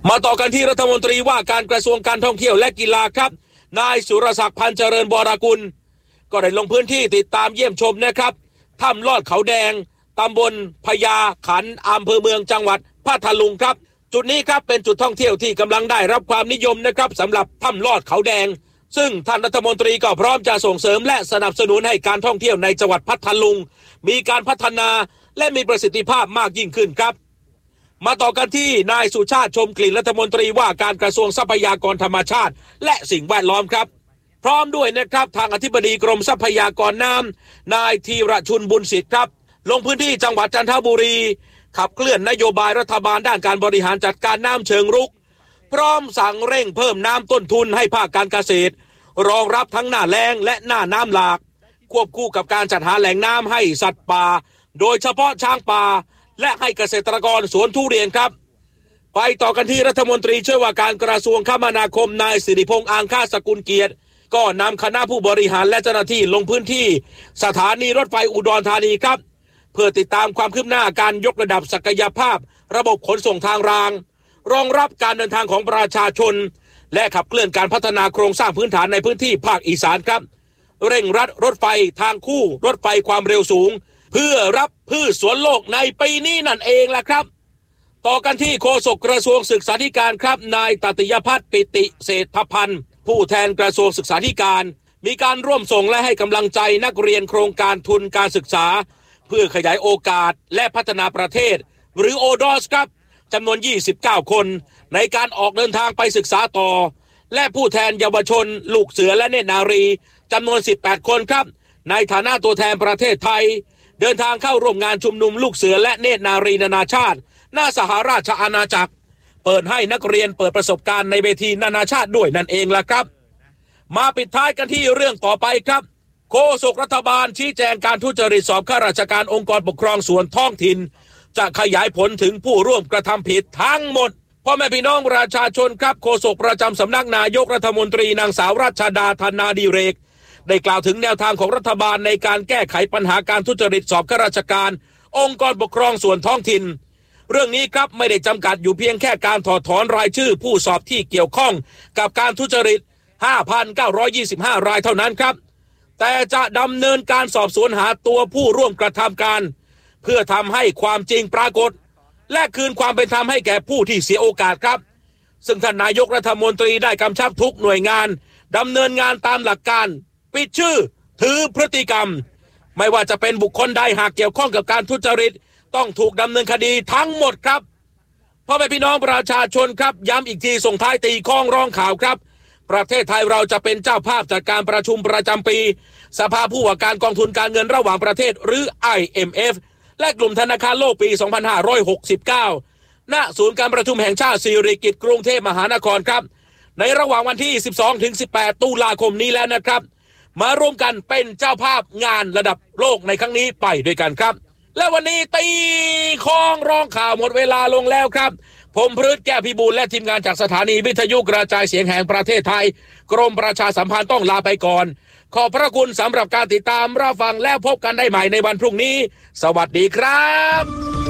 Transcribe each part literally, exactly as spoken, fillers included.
มาต่อกันที่รัฐมนตรีว่าการกระทรวงการท่องเที่ยวและกีฬาครับนายสุรศักดิ์พันธ์เจริญวรกุลก็ได้ลงพื้นที่ติดตามเยี่ยมชมนะครับถ้ำลอดเขาแดงตำบลพญาขันอำเภอเมืองจังหวัดพัทลุงครับจุดนี้ครับเป็นจุดท่องเที่ยวที่กำลังได้รับความนิยมนะครับสำหรับถ้ำลอดเขาแดงซึ่งท่านรัฐมนตรีก็พร้อมจะส่งเสริมและสนับสนุนให้การท่องเที่ยวในจังหวัดพัทลุงมีการพัฒนาและมีประสิทธิภาพมากยิ่งขึ้นครับมาต่อกันที่นายสุชาติชมกลิ่นรัฐมนตรีว่าการกระทรวงทรัพยากรธรรมชาติและสิ่งแวดล้อมครับพร้อมด้วยนะครับทางอธิบดีกรมทรัพยากรน้ำนายธีรชุนบุญสิทธิ์ครับลงพื้นที่จังหวัดจันทบุรีขับเคลื่อนนโยบายรัฐบาลด้านการบริหารจัดการน้ำเชิงรุกพร้อมสั่งเร่งเพิ่มน้ำต้นทุนให้ภาคการเกษตรรองรับทั้งหน้าแล้งและหน้าน้ำหลากควบคู่กับการจัดหาแหล่งน้ำให้สัตว์ป่าโดยเฉพาะช้างป่าและให้เกษตรกรสวนทุเรียนครับไปต่อกันที่รัฐมนตรีช่วยว่าการกระทรวงคมนาคมนายสิริพงษ์อังคาสกุลเกียรติก็นำคณะผู้บริหารและเจ้าหน้าที่ลงพื้นที่สถานีรถไฟอุดรธานีครับเพื่อติดตามความคืบหน้าการยกระดับศักยภาพระบบขนส่งทางรางรองรับการเดินทางของประชาชนและขับเคลื่อนการพัฒนาโครงสร้างพื้นฐานในพื้นที่ภาคอีสานครับเร่งรัดรถไฟทางคู่รถไฟความเร็วสูงเพื่อรับพืชสวนโลกในปีนี้นั่นเองล่ะครับต่อกันที่โฆษกกระทรวงศึกษาธิการครับนายตติยภัทรปิติเศรษฐพันธ์ผู้แทนกระทรวงศึกษาธิการมีการร่วมส่งและให้กำลังใจนักเรียนโครงการทุนการศึกษาเพื่อขยายโอกาสและพัฒนาประเทศหรือ โอ ดอส ครับจำนวนยี่สิบเก้าคนในการออกเดินทางไปศึกษาต่อและผู้แทนเยาวชนลูกเสือและเนตรนารีจำนวนสิบแปดคนครับในฐานะตัวแทนประเทศไทยเดินทางเข้าร่วมงานชุมนุมลูกเสือและเนตรนารีนานาชาติณสหราชอาณาจักรเปิดให้นักเรียนเปิดประสบการณ์ในเวทีนานาชาติด้วยนั่นเองล่ะครับมาปิดท้ายกันที่เรื่องต่อไปครับโฆษกรัฐบาลชี้แจงการทุจริตสอบข้าราชการองค์กรปกครองส่วนท้องถิ่นจะขยายผลถึงผู้ร่วมกระทำผิดทั้งหมดพ่อแม่พี่น้องประชาชนครับโฆษกประจำสำนักนายกรัฐมนตรีนางสาวรัชดาธนาดิเรกได้กล่าวถึงแนวทางของรัฐบาลในการแก้ไขปัญหาการทุจริตสอบข้าราชการองค์กรปกครองส่วนท้องถิ่นเรื่องนี้ครับไม่ได้จำกัดอยู่เพียงแค่การถอดถอนรายชื่อผู้สอบที่เกี่ยวข้องกับการทุจริต ห้าพันเก้าร้อยยี่สิบห้า รายเท่านั้นครับแต่จะดำเนินการสอบสวนหาตัวผู้ร่วมกระทำการเพื่อทำให้ความจริงปรากฏและคืนความเป็นธรรมให้แก่ผู้ที่เสียโอกาสครับซึ่งท่านนายกรัฐมนตรีได้กำชับทุกหน่วยงานดำเนินงานตามหลักการปิดชื่อถือพฤติกรรมไม่ว่าจะเป็นบุคคลใดหากเกี่ยวข้องกับการทุจริตต้องถูกดำเนินคดีทั้งหมดครับพ่อแม่พี่น้องประชาชนครับย้ำอีกทีส่งท้ายตีข้องร้องข่าวครับประเทศไทยเราจะเป็นเจ้าภาพจัดการประชุมประจำปีสภาผู้ว่าการกองทุนการเงินระหว่างประเทศหรือ ไอ เอ็ม เอฟ และกลุ่มธนาคารโลกปีสองพันห้าร้อยหกสิบเก้าณศูนย์การประชุมแห่งชาติสิริกิติ์กรุงเทพมหานครครับในระหว่างวันที่สิบสองถึงสิบแปดตุลาคมนี้แล้วนะครับมาร่วมกันเป็นเจ้าภาพงานระดับโลกในครั้งนี้ไปด้วยกันครับและวันนี้ตีข้องร้องข่าวหมดเวลาลงแล้วครับผมพฤทธิ์แก้วพิบูลและทีมงานจากสถานีวิทยุกระจายเสียงแห่งประเทศไทยกรมประชาสัมพันธ์ต้องลาไปก่อนขอบพระคุณสำหรับการติดตามรับฟังและพบกันได้ใหม่ในวันพรุ่งนี้สวัสดีครับ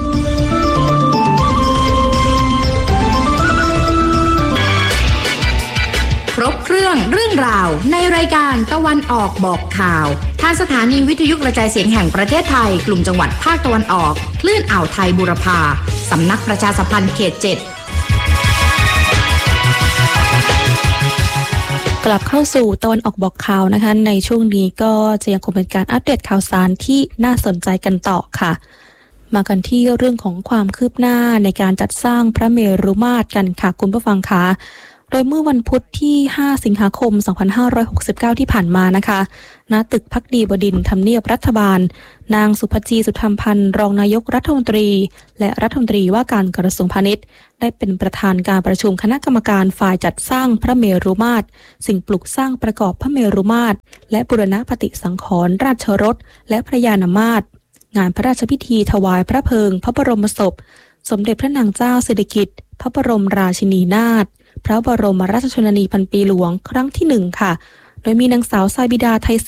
ครบเครื่องเรื่องราวในรายการตะวันออกบอกข่าวทางสถานีวิทยุกระจายเสียงแห่งประเทศไทยกลุ่มจังหวัดภาคตะวันออกคลื่นอ่าวไทยบูรพาสำนักประชาสัมพันธ์เขตเจ็ดกลับเข้าสู่ตะวันออกบอกข่าวนะคะในช่วงนี้ก็จะยังคงเป็นการอัปเดตข่าวสารที่น่าสนใจกันต่อค่ะมากันที่เรื่องของความคืบหน้าในการจัดสร้างพระเมรุมาตรกันค่ะคุณผู้ฟังคะโดยเมื่อวันพุธที่ห้าสิงหาคมสองพันห้าร้อยหกสิบเก้าที่ผ่านมานะคะณตึกภักดีบดินทร์ทำเนียบรัฐบาลนางสุภจีสุธรรมพันธ์รองนายกรัฐมนตรีและรัฐมนตรีว่าการกระทรวงพาณิชย์ได้เป็นประธานการประชุมคณะกรรมการฝ่ายจัดสร้างพระเมรุมาตรสิ่งปลูกสร้างประกอบพระเมรุมาตรและบูรณปฏิสังขรณ์ราชรถและพระยานมาตรงานพระราชพิธีถวายพระเพลิงพระบรมศพสมเด็จพระนางเจ้าสิริกิติ์พระบรมราชินีนาถพระบรมราชชนนีพันปีหลวงครั้งที่หนึ่งค่ะโดยมีนางสาวทรายบิดาไทยเศรษฐ์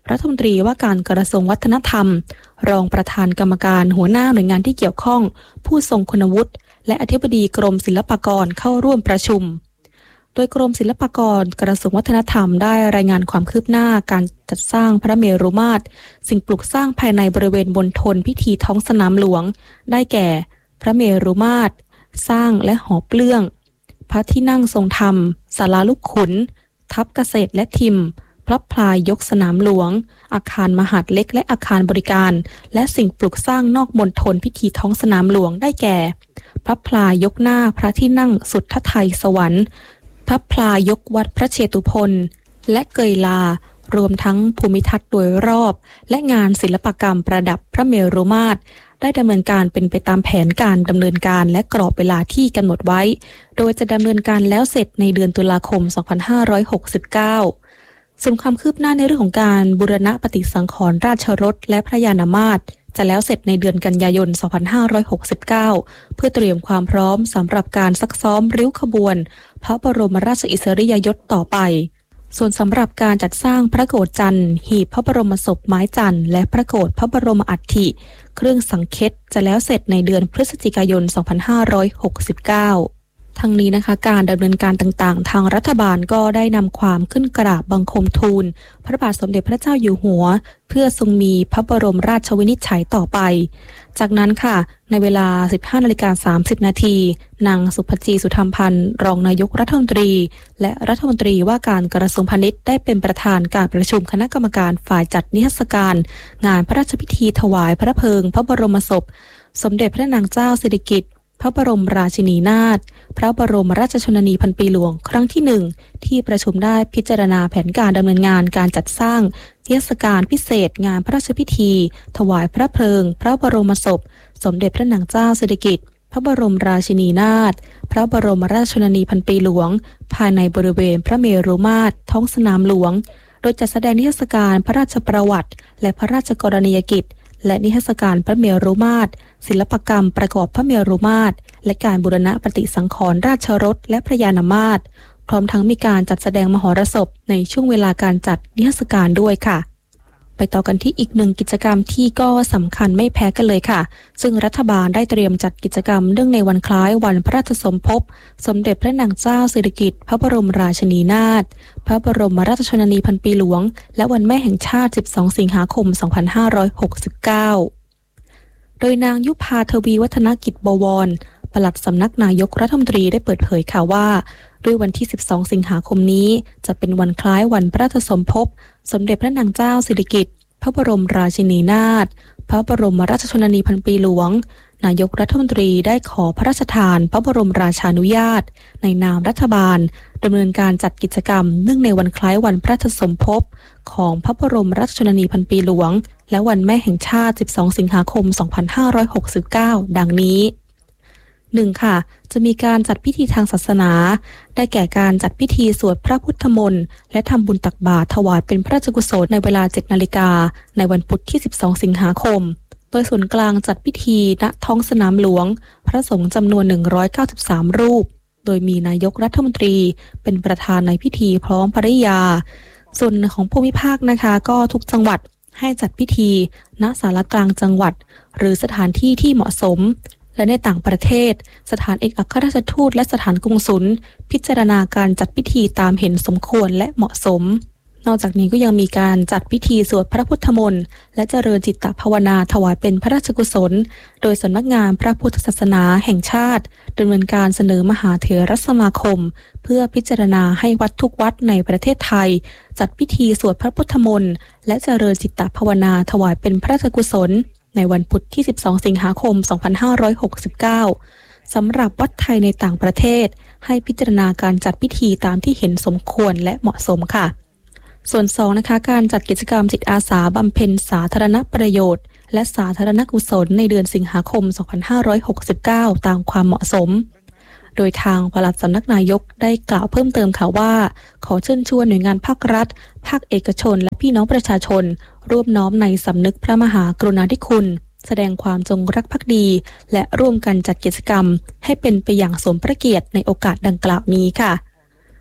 รัฐมนตรีว่าการกระทรวงวัฒนธรรมรองประธานกรรมการหัวหน้าหน่วยงานที่เกี่ยวข้องผู้ทรงคุณวุฒิและอธิบดีกรมศิลปากรเข้าร่วมประชุมโดยกรมศิลปากรกระทรวงวัฒนธรรมได้รายงานความคืบหน้าการจัดสร้างพระเมรุมาตรสิ่งปลูกสร้างภายในบริเวณมณฑลพิธีท้องสนามหลวงได้แก่พระเมรุมาตรสร้างและหอเปลื้องพระที่นั่งทรงธรรมศาลาลูกขุนทัพเกษตรและทิมพระพลายยกสนามหลวงอาคารมหาดเล็กและอาคารบริการและสิ่งปลูกสร้างนอกมณฑลพิธีท้องสนามหลวงได้แก่พระพลายยกหน้าพระที่นั่งสุทธไทยสวรรค์พระพลายกวัดพระเชตุพนและเกยลารวมทั้งภูมิทัศน์โดยรอบและงานศิลปกรรมประดับพระเมรุมาตรได้ดำเนินการเป็นไปตามแผนการดำเนินการและกรอบเวลาที่กำหนดไว้โดยจะดำเนินการแล้วเสร็จในเดือนตุลาคมสองพันห้าร้อยหกสิบเก้าส่วนความคืบหน้าในเรื่องของการบูรณะปฏิสังขรณ์ราชรถและพระยานามาตรจะแล้วเสร็จในเดือนกันยายนสองพันห้าร้อยหกสิบเก้าเพื่อเตรียมความพร้อมสำหรับการซักซ้อมริ้วขบวนพระบรมราชอิสริยยศต่อไปส่วนสำหรับการจัดสร้างพระโกฐจันทร์หีบพระบรมศพไม้จันทร์และพระโกฐพระบรมอัฐิเครื่องสังเค็ตจะแล้วเสร็จในเดือนพฤศจิกายนสองพันห้าร้อยหกสิบเก้าทั้งนี้นะคะการดำเนินการต่างๆทางรัฐบาลก็ได้นำความขึ้นกราบบังคมทูลพระบาทสมเด็จพระเจ้าอยู่หัวเพื่อทรงมีพระบรมราชวินิจฉัยต่อไปจากนั้นค่ะในเวลา สิบห้านาฬิกาสามสิบนาทีนางสุภจีสุธรรมพันธ์รองนายกรัฐมนตรีและรัฐมนตรีว่าการกระทรวงพาณิชย์ได้เป็นประธานการประชุมคณะกรรมการฝ่ายจัดนิทรรศการงานพระราชพิธีถวายพระเพลิงพระบรมศพสมเด็จพระนางเจ้าสิริกิติ์พระบรมราชินีนาถพระบรมราชชนนีพันปีหลวงครั้งที่หนึ่งที่ประชุมได้พิจารณาแผนการดำเนินงานการจัดสร้างเทศกาลพิเศษงานพระราชพิธีถวายพระเพลิงพระบรมศพสมเด็จพระนางเจ้าสิริกิติ์พระบรมราชินีนาถพระบรมราชชนนีพันปีหลวงภายในบริเวณพระเมรุมาตรท้องสนามหลวงโดยจัดแสดงนิทรรศการพระราชประวัติและพระราชกรณียกิจและนิทรรศการพระเมรุมาตรศิลปกรรมประกอบพระเมรุมาตรและการบูรณะปฏิสังขรณ์ราชรถและพระยานามาตรพร้อมทั้งมีการจัดแสดงมหรสพในช่วงเวลาการจัดนิทรรศการด้วยค่ะไปต่อกันที่อีกหนึ่งกิจกรรมที่ก็สำคัญไม่แพ้กันเลยค่ะซึ่งรัฐบาลได้เตรียมจัดกิจกรรมเนื่องในวันคล้ายวันพระราชสมภพสมเด็จพระนางเจ้าสิริกิติ์พระบรมราชินีนาถพระบรมราชชนนีพันปีหลวงและวันแม่แห่งชาติสิบสองสิงหาคมสองพันห้าร้อยหกสิบเก้าโดยนางยุพาทวีวัฒนกิจบวรปลัดสำนักนายกรัฐมนตรีได้เปิดเผยค่ะว่าด้วยวันที่สิบสองสิงหาคมนี้จะเป็นวันคล้ายวันพระราชสมภพสมเด็จพระนางเจ้าสิริกิติ์พระบรมราชินีนาถพระบรมราชชนนีพันปีหลวงนายกรัฐมนตรีได้ขอพระราชทานพระบรมราชานุญาตในนามรัฐบาลดำเนินการจัดกิจกรรมเนื่องในวันคล้ายวันพระราชสมภพของพระบรมราชชนนีพันปีหลวงและวันแม่แห่งชาติสิบสองสิงหาคมสองพันห้าร้อยหกสิบเก้าดังนี้ หนึ่ง ค่ะจะมีการจัดพิธีทางศาสนาได้แก่การจัดพิธีสวดพระพุทธมนต์และทำบุญตักบาตรถวายเป็นพระราชกุศลในเวลา เจ็ดนาฬิกาในวันพุธที่สิบสองสิงหาคมโดยส่วนกลางจัดพิธีณท้องสนามหลวงพระสงฆ์จำนวนหนึ่งร้อยเก้าสิบสามรูปโดยมีนายกรัฐมนตรีเป็นประธานในพิธีพร้อมภริยาส่วนของภูมิภาคนะคะก็ทุกจังหวัดให้จัดพิธีณศาลากลางจังหวัดหรือสถานที่ที่เหมาะสมและในต่างประเทศสถานเอกอัครราชทูตและสถานกงสุลพิจารณาการจัดพิธีตามเห็นสมควรและเหมาะสมนอกจากนี้ก็ยังมีการจัดพิธีสวดพระพุทธมนต์และเจริญจิตตภาวนาถวายเป็นพระราชกุศลโดยสำนักงานพระพุทธศาสนาแห่งชาติดำเนินการเสนอมหาเถรสมาคมเพื่อพิจารณาให้วัดทุกวัดในประเทศไทยจัดพิธีสวดพระพุทธมนต์และเจริญจิตตภาวนาถวายเป็นพระราชกุศลในวันพุธที่สิบสองสิงหาคมสองพันห้าร้อยหกสิบเก้าสำหรับวัดไทยในต่างประเทศให้พิจารณาการจัดพิธีตามที่เห็นสมควรและเหมาะสมค่ะส่วนสองนะคะการจัดกิจกรรมจิตอาสาบำเพ็ญสาธารณประโยชน์และสาธารณกุศลในเดือนสิงหาคมสองพันห้าร้อยหกสิบเก้าตามความเหมาะสมโดยทางปลัดสำนักนายกได้กล่าวเพิ่มเติมค่ะว่าขอเชิญชวนหน่วยงานภาครัฐภาคเอกชนและพี่น้องประชาชนร่วมน้อมในสำนึกพระมหากรุณาธิคุณแสดงความจงรักภักดีและร่วมกันจัดกิจกรรมให้เป็นไปอย่างสมพระเกียรติในโอกาสดังกล่าวนี้ค่ะ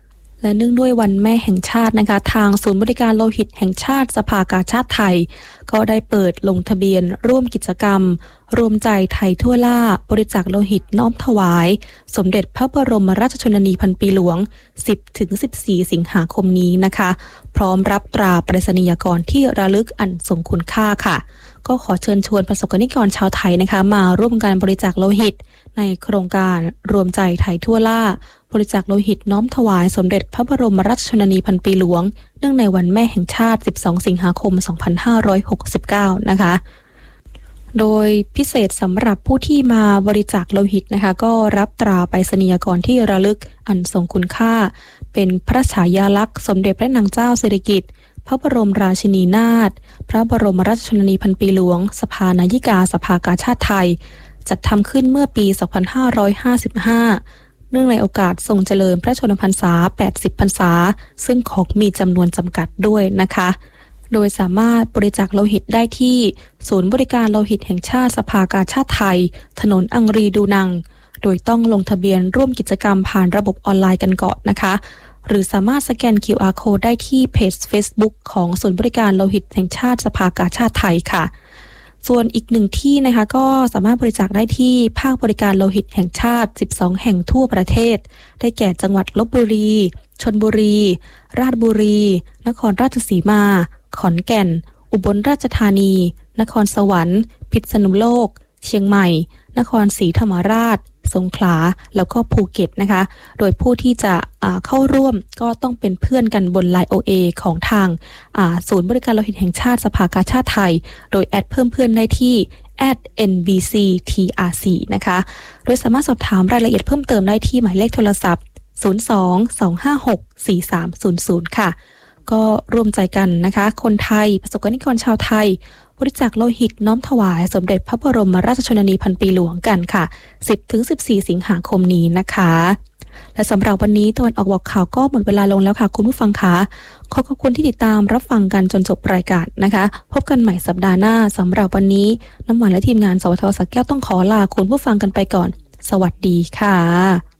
และเนื่องด้วยวันแม่แห่งชาตินะคะทางศูนย์บริการโลหิตแห่งชาติสภากาชาดไทยก็ได้เปิดลงทะเบียนร่วมกิจกรรมรวมใจไทยทั่วล่าบริจาคโลหิตน้อมถวายสมเด็จพระบรมราชชนนีพันปีหลวง สิบถึงสิบสี่ สิงหาคมนี้นะคะพร้อมรับตราไปรษณียากรที่ระลึกอันทรงคุณค่าค่ะก็ขอเชิญชวนประสบกนิกรชาวไทยนะคะมาร่วมการบริจาคโลหิตในโครงการรวมใจไทยทั่วล่าบริจาคโลหิตน้อมถวายสมเด็จพระบรมราชชนนีพันปีหลวงเนื่องในวันแม่แห่งชาติสิบสองสิงหาคมสองพันห้าร้อยหกสิบเก้านะคะโดยพิเศษสำหรับผู้ที่มาบริจาคโลหิตนะคะก็รับตราไปรษณียากรที่ระลึกอันทรงคุณค่าเป็นพระฉายาลักษณ์สมเด็จพระนางเจ้าสิริกิติ์พระบรมราชินีนาถพระบรมราชชนนีพันปีหลวงสภานายิกาสภากาชาดไทยจัดทำขึ้นเมื่อปี สองพันห้าร้อยห้าสิบห้า เนื่องในโอกาสทรงเจริญพระชนมพรรษา แปดสิบ พรรษาซึ่งของมีจำนวนจำกัดด้วยนะคะโดยสามารถบริจาคโลหิตได้ที่ศูนย์บริการโลหิตแห่งชาติสภากาชาดไทยถนนอังรีดูนังโดยต้องลงทะเบียนร่วมกิจกรรมผ่านระบบออนไลน์กันก่อนนะคะหรือสามารถสแกน คิว อาร์ Code ได้ที่เพจ Facebook ของศูนย์บริการโลหิตแห่งชาติสภากาชาดไทยค่ะส่วนอีกหนึ่งที่นะคะก็สามารถบริจาคได้ที่ภาคบริการโลหิตแห่งชาติสิบสองแห่งทั่วประเทศได้แก่จังหวัดลพบุรีชลบุรีราชบุรีนครราชสีมาขอนแก่นอุบลราชธานีนครสวรรค์พิษณุโลกเชียงใหม่นครศรีธรรมราชสงขลาแล้วก็ภูเก็ตนะคะโดยผู้ที่จะเข้าร่วมก็ต้องเป็นเพื่อนกันบน ไลน์ โอ เอ ของทางศูนย์บริการโลหิตแห่งชาติสภากาชาดไทยโดยแอดเพิ่มเพื่อนได้ที่ แอท เอ็น บี ซี ที อาร์ ซี นะคะโดยสามารถสอบถามรายละเอียดเพิ่มเติมได้ที่หมายเลขโทรศัพท์ศูนย์ สอง สอง ห้า หก สี่ สาม ศูนย์ ศูนย์ค่ะก็ร่วมใจกันนะคะคนไทยประสบกนิกรชาวไทยบริจาคโลหิตน้อมถวายสมเด็จพระบรมราชชนนีพันปีหลวงกันค่ะ สิบถึงสิบสี่ สิงหาคมนี้นะคะและสำหรับวันนี้ตะวันออกบอกข่าวก็หมดเวลาลงแล้วค่ะคุณผู้ฟังคะขอขอบคุณที่ติดตามรับฟังกันจนจบรายการนะคะพบกันใหม่สัปดาห์หน้าสำหรับวันนี้น้ำหวานและทีมงานสวท.สระแก้วต้องขอลาคุณผู้ฟังกันไปก่อนสวัสดีค่ะ